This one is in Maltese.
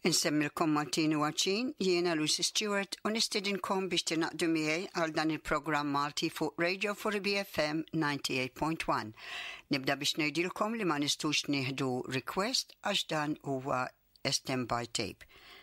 Insemmilkom Maltin u Għacin, jiena Lucy Stewart u nistidinkom biex tinaqdu miegħi għal dan il-programm Malti fuq Radio 4BFM 98.1. Nibda biex ngħidilkom li ma nistux nieħdu request għax dan huwa STEM by tape.